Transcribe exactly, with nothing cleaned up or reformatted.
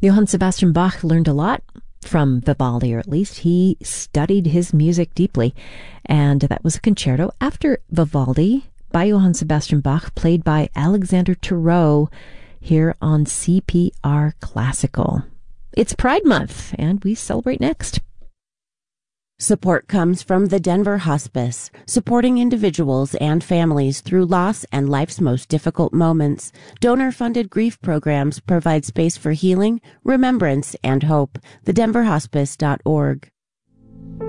Johann Sebastian Bach learned a lot from Vivaldi, or at least he studied his music deeply. And that was a concerto after Vivaldi by Johann Sebastian Bach, played by Alexander Thurot here on C P R Classical. It's Pride Month, and we celebrate next. Support comes from the Denver Hospice, supporting individuals and families through loss and life's most difficult moments. Donor-funded grief programs provide space for healing, remembrance, and hope. the denver hospice dot org.